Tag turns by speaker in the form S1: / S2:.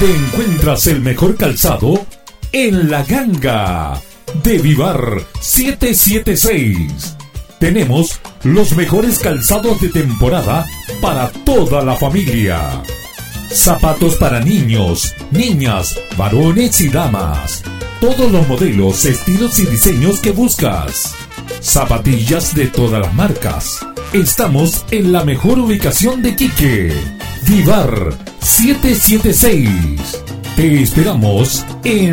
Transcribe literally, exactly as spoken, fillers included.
S1: ¿Dónde encuentras el mejor calzado? En La Ganga de Vivar siete siete seis. Tenemos los mejores calzados de temporada para toda la familia. Zapatos para niños, niñas, varones y damas. Todos los modelos, estilos y diseños que buscas. Zapatillas de todas las marcas. Estamos en la mejor ubicación de Iquique. Vivar siete siete seis. Te esperamos en